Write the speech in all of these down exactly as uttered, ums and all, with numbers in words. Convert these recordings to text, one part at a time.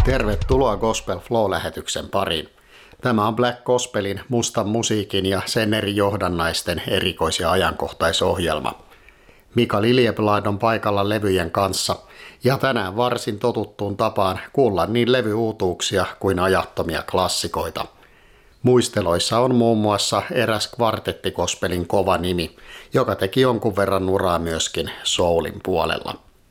Tervetuloa Gospel Flow-lähetyksen pariin. Tämä on Black Gospelin mustan musiikin ja sen eri johdannaisten erikois- ja ajankohtaisohjelma. Mika Liljeblad on paikalla levyjen kanssa ja tänään varsin totuttuun tapaan kuullaan niin levyuutuuksia kuin ajattomia klassikoita. Muisteloissa on muun muassa eräs kvartettikospelin kova nimi, joka teki jonkun verran uraa myöskin soulin puolella.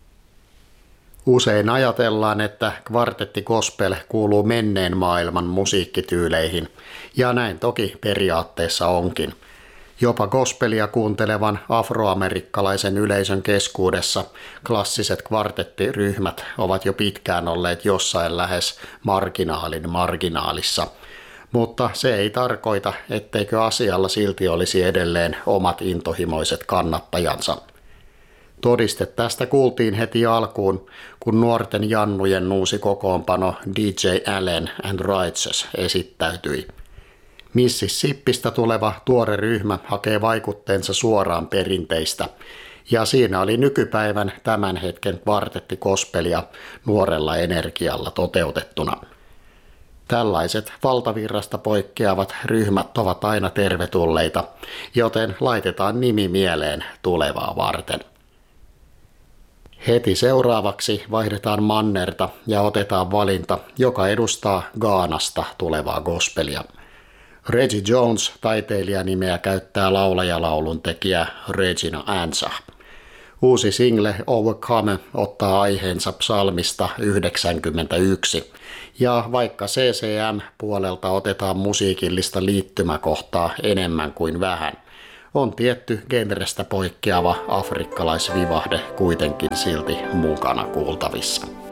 Usein ajatellaan, että kvartettikospel kuuluu menneen maailman musiikkityyleihin, ja näin toki periaatteessa onkin. Jopa gospelia kuuntelevan afroamerikkalaisen yleisön keskuudessa klassiset kvartettiryhmät ovat jo pitkään olleet jossain lähes marginaalin marginaalissa. Mutta se ei tarkoita, etteikö asialla silti olisi edelleen omat intohimoiset kannattajansa. Todiste tästä kuultiin heti alkuun, kun nuorten jannujen uusi kokoonpano D J Allen and Righteous esittäytyi. Mississippistä tuleva tuore ryhmä hakee vaikutteensa suoraan perinteistä, ja siinä oli nykypäivän tämän hetken kvartettikospelia nuorella energialla toteutettuna. Tällaiset valtavirrasta poikkeavat ryhmät ovat aina tervetulleita, joten laitetaan nimi mieleen tulevaa varten. Heti seuraavaksi vaihdetaan mannerta ja otetaan valinta, joka edustaa Ghanasta tulevaa gospelia. Reggie Jones taiteilijanimeä käyttää laulajalaulun tekijä Regina Ansah. Uusi single Overcome ottaa aiheensa psalmista yhdeksänkymmentäyksi, ja vaikka C C M-puolelta otetaan musiikillista liittymäkohtaa enemmän kuin vähän, on tietty genrestä poikkeava afrikkalaisvivahde kuitenkin silti mukana kuultavissa.